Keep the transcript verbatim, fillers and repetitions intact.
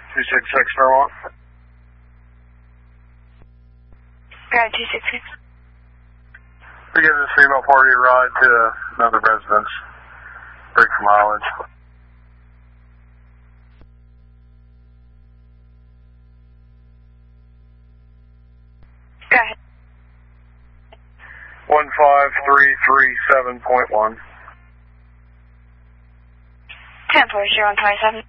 two six six Fairmont. Got two six six. We give this female party a ride to another residence. Break for mileage. Go ahead. one five three three seven point one. ten four zero one twenty seven.